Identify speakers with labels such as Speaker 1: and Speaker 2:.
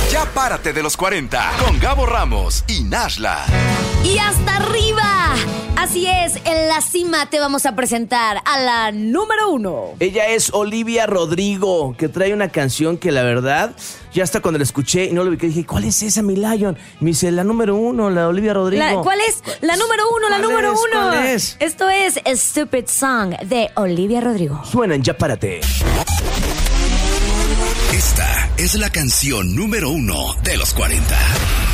Speaker 1: Ya párate de los 40 con Gabo Ramos y Nashla.
Speaker 2: Y hasta arriba. Así es, en la cima te vamos a presentar a la número 1.
Speaker 3: Ella es Olivia Rodrigo, que trae una canción que la verdad, ya hasta cuando la escuché y no lo vi, que dije, ¿cuál es esa, mi Lion? Me dice, la número 1, la Olivia Rodrigo.
Speaker 2: ¿Cuál es? La número 1, la número 1.
Speaker 3: ¿Cuál es?
Speaker 2: Esto es Stupid Song de Olivia Rodrigo.
Speaker 3: Suenan Ya Párate.
Speaker 1: Esta es la canción número 1 de los 40.